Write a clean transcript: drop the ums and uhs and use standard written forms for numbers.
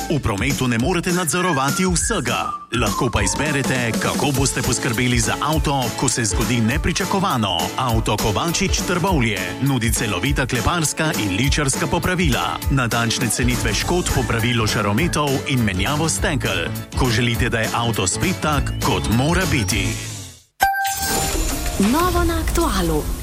V prometu ne morete nadzorovati vsega. Lahko pa izberete, kako boste poskrbeli za avto, ko se zgodi nepričakovano. Avto Kovačič Trbovlje nudi celovita kleparska in ličarska popravila, natančne cenitve škod, popravilo žarometov in menjavo stekel. Ko želite, da je avto spet tak, kot mora biti. Novo na Aktualu.